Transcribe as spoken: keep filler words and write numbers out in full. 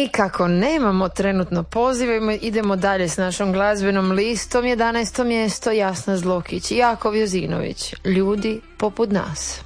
nikako nemamo trenutno pozive, idemo dalje s našom glazbenom listom. jedanaesto mjesto Jasna Zlokić i Jakov Jozinović, Ljudi poput nas.